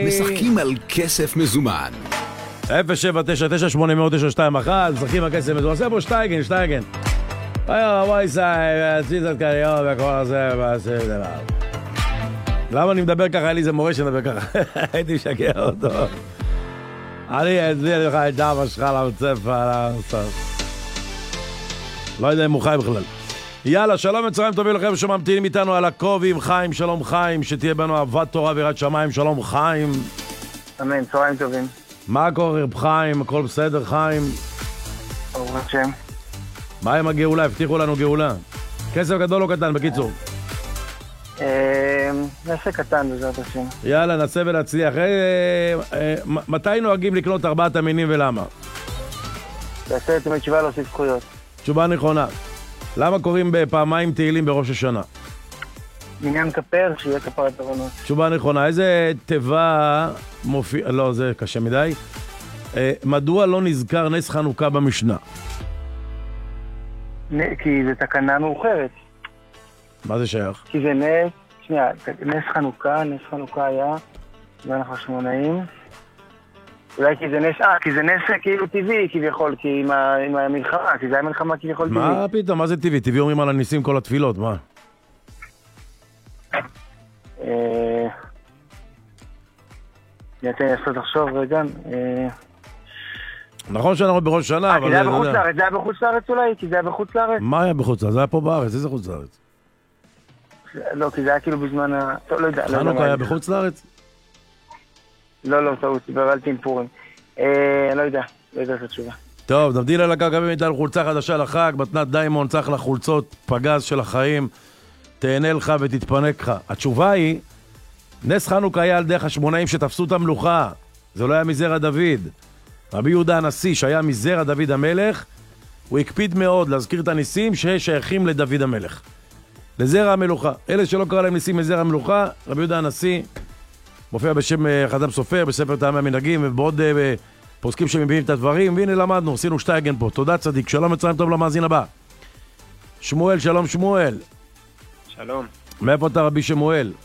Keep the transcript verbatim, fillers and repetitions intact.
משחקים על כסף מזומן. אפס שבע תשע תשע שמונה אפס אפס תשע שתיים אחת, משחקים על כסף מזומן. עושה פה שטייגן, שטייגן. וואי וואי סי, ציזת קריון וכל הזה, ועשה דבר. למה אני מדבר ככה? היה לי איזה מורה שנדבר ככה. הייתי משגע אותו. אני אצביע לך את אבא שלך למצפ, לא יודע אם הוא חי בכלל. יאללה, שלום וצהריים טובים לכם שממתינים איתנו על הקובים. חיים, שלום חיים, שתהיה בנו אהבת תורה ויראת שמיים. שלום חיים. אמן, צהריים טובים. מה קורה חיים? הכל בסדר חיים? ברוך השם. מה עם הגאולה? הבטיחו לנו גאולה. כסף גדול או קטן בקיצור? נעשה קטן בעזרת השם. יאללה, נעשה ונצליח. מתי נוהגים לקנות ארבעת המינים ולמה? תעשה את המצווה להוסיף זכויות. תשובה נכונה. למה קוראים בפעמיים תהילים בראש השנה? מניין כפר, שיהיה כפרת עוונות. תשובה נכונה. איזה תיבה מופיע... לא, זה קשה מדי. מדוע לא נזכר נס חנוכה במשנה? כי זה תקנה מאוחרת. מה זה שייך? כי זה נס, שנייה, נס חנוכה, נס חנוכה היה, ואנחנו חשמונאים. אולי כי זה נס, אה, כי זה נס כאילו טבעי כביכול, כי עם, ה, עם המלחמה, כי זה היה מלחמה כביכול טבעי. מה פתאום, מה זה טבעי? טבעי אומרים על הניסים כל התפילות, מה? אה... נתן לעשות לחשוב רגע, אה... נכון שאנחנו בראש שנה, אבל... זה היה בחוץ לארץ, זה היה בחוץ לארץ אולי? כי זה היה בחוץ לארץ? מה היה בחוץ לארץ? זה היה פה בארץ, איזה חוץ לארץ? לא, כי זה היה כאילו בזמן ה... לא יודע. חנוכה היה בחוץ לארץ? לא, לא, טעות, התבלבלתי עם פורים. אה, לא יודע, לא יודע את התשובה. טוב, נבדיל על הקרקע מאיתנו חולצה חדשה לחג, מתנת דיימון, צריך לחולצות פגז של החיים, תהנה לך ותתפנק לך. התשובה היא, נס חנוכה היה על דרך השמונאים שתפסו את המלוכה, זה לא היה מזרע דוד. רבי יהודה הנשיא שהיה מזרע דוד המלך, הוא הקפיד מאוד להזכיר את הניסים ששייכים לדוד המלך. לזרע המלוכה. אלה שלא קרא להם ניסים מזרע המלוכה, רבי יהודה הנשיא, מופיע בשם חתם סופר, בספר טעמי המנהגים, ובעוד uh, פוסקים שמביאים את הדברים, והנה למדנו, עשינו שטייגן פה. תודה צדיק, שלום וצהריים טוב למאזין הבא. שמואל, שלום שמואל. שלום. מאיפה אתה רבי שמואל?